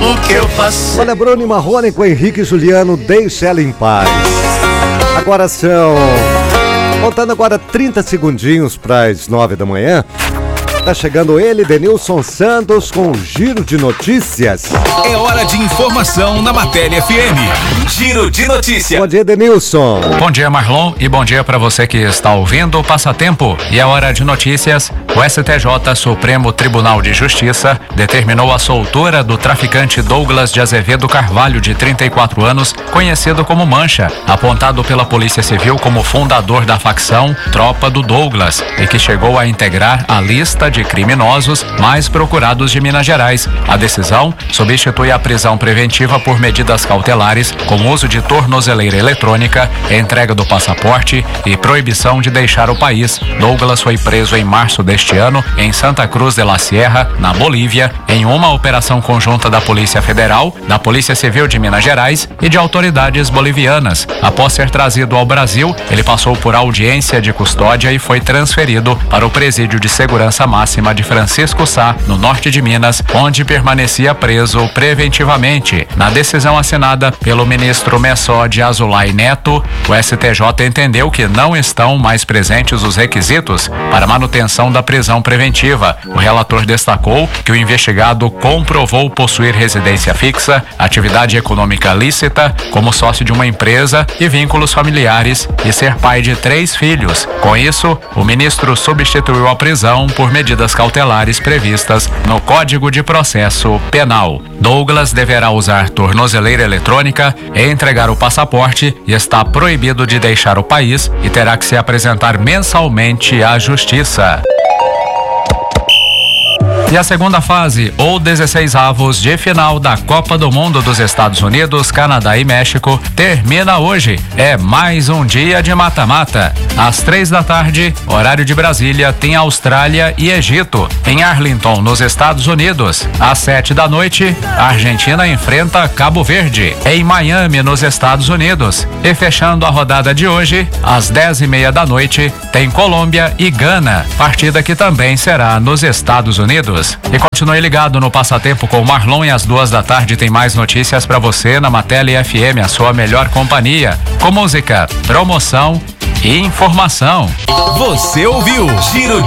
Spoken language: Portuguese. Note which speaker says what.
Speaker 1: o que eu faço.
Speaker 2: Olha, Bruno e Marrone com Henrique e Juliano, deixa ela em paz. Agora são... Faltando agora 30 segundinhos para as 9 da manhã. Tá chegando ele, Denilson Santos, com um giro de notícias.
Speaker 3: É hora de informação na Matéria FM. Giro de notícias.
Speaker 2: Bom dia, Denilson.
Speaker 4: Bom dia, Marlon, e bom dia para você que está ouvindo o Passatempo. E é hora de notícias. O STJ, Supremo Tribunal de Justiça, determinou a soltura do traficante Douglas de Azevedo Carvalho, de 34 anos, conhecido como Mancha, apontado pela Polícia Civil como fundador da facção Tropa do Douglas, e que chegou a integrar a lista de criminosos mais procurados de Minas Gerais. A decisão substitui a prisão preventiva por medidas cautelares, com uso de tornozeleira eletrônica, entrega do passaporte e proibição de deixar o país. Douglas foi preso em março deste ano em Santa Cruz de la Sierra, na Bolívia, em uma operação conjunta da Polícia Federal, da Polícia Civil de Minas Gerais e de autoridades bolivianas. Após ser trazido ao Brasil, ele passou por audiência de custódia e foi transferido para o Presídio de Segurança Máxima de Francisco Sá, no norte de Minas, onde permanecia preso preventivamente. Na decisão assinada pelo ministro Messode Azulay Neto, o STJ entendeu que não estão mais presentes os requisitos para manutenção da prisão preventiva. O relator destacou que o investigado comprovou possuir residência fixa, atividade econômica lícita, como sócio de uma empresa e vínculos familiares, e ser pai de 3 filhos. Com isso, o ministro substituiu a prisão por medidas cautelares previstas no Código de Processo Penal. Douglas deverá usar tornozeleira eletrônica e entregar o passaporte, e está proibido de deixar o país e terá que se apresentar mensalmente à Justiça. E a segunda fase, ou 16avos de final da Copa do Mundo dos Estados Unidos, Canadá e México, termina hoje. É mais um dia de mata-mata. Às 3 da tarde, horário de Brasília, tem Austrália e Egito. Em Arlington, nos Estados Unidos, às 7 da noite, a Argentina enfrenta Cabo Verde. Em Miami, nos Estados Unidos. E fechando a rodada de hoje, às 10:30 da noite, tem Colômbia e Gana, partida que também será nos Estados Unidos. E continue ligado no Passatempo com o Marlon, e às 2 da tarde tem mais notícias para você na Matéria FM, a sua melhor companhia, com música, promoção e informação.
Speaker 3: Você ouviu Giro